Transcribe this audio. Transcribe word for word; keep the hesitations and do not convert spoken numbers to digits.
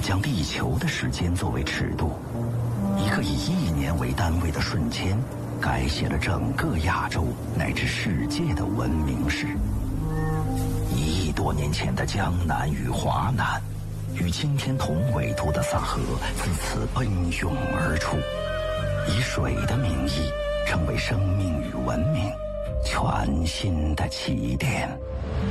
将地球的时间作为尺度，一个以亿年为单位的瞬间，改写了整个亚洲乃至世界的文明史。一亿多年前的江南与华南，与今天同纬度的萨河自此奔涌而出，以水的名义成为生命与文明全新的起点。